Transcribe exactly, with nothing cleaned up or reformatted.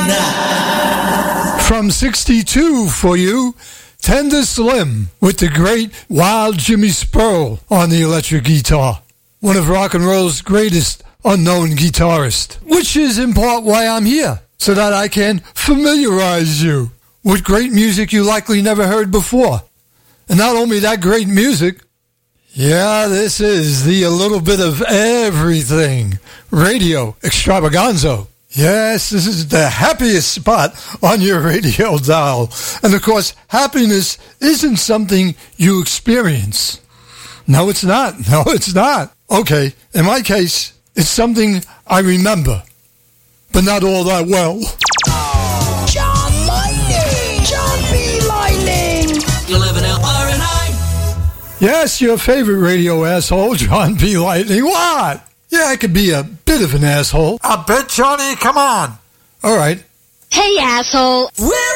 not. From sixty-two for you, Tender Slim with the great Wild Jimmy Spurl on the electric guitar. One of rock and roll's greatest unknown guitarists. Which is in part why I'm here, so that I can familiarize you with great music you likely never heard before. And not only that great music, yeah, this is the A Little Bit of Everything Radio Extravaganza. Yes, this is the happiest spot on your radio dial. And of course, happiness isn't something you experience. No, it's not. No, it's not. Okay, in my case, it's something I remember, but not all that well. Oh, John Lightning! John B. Lightning! You live in L R and I. Yes, your favorite radio asshole, John B. Lightning. What? Yeah, I could be a bit of an asshole. I bet, Johnny. Come on. All right. Hey, asshole. We're